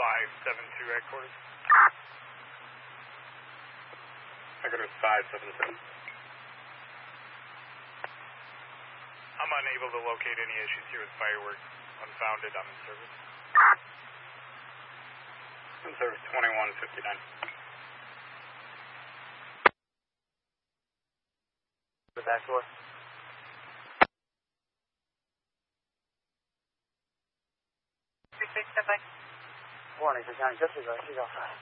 572 headquarters. Headquarters 572. I'm unable to locate any issues here with fireworks. Unfounded, I'm in service. In service 2159. The back door. Step by. Warning, the county justice she's outside.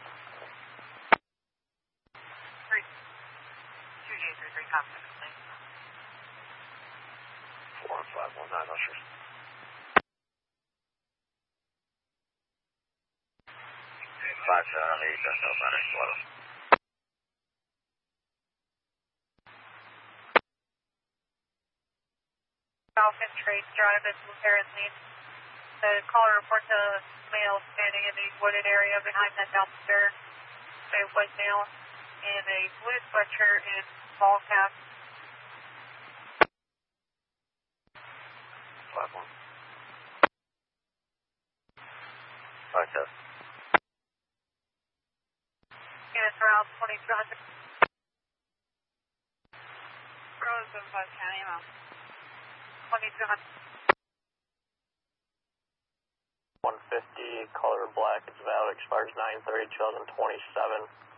2J33 confidence, please. 41519, ushers. 578, just outside Explode. Falcon Trace Drive is repairs need. The caller reports a male standing in the wooded area behind that dumpster. A white male in a blue sweatshirt and ball cap. 5-1. 5-7. Units around 2200. Rose of County Mount. 2200. 150, color black, it's valid, expires 9/30/2027.